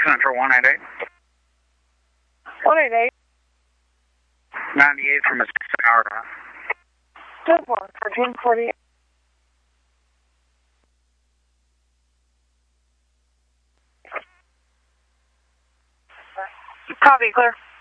Central 188. 188. 98 from a 6 hour. Good one for June 48. Copy, clear.